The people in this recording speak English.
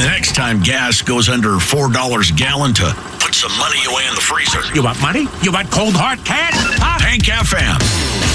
next time gas goes under $4 a gallon to put some money away in the freezer. You want money? You want cold hard cash? Huh? Hank FM.